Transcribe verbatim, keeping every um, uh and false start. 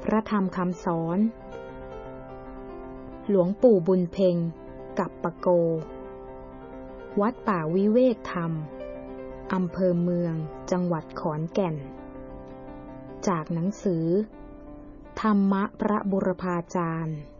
พระธรรมคำสอนหลวงปู่บุญเพ็งกัปปโกวัดป่าวิเวกธรรมอำเภอเมืองจังหวัดขอนแก่นจากหนังสือธรรมะพระบุรพาจารย์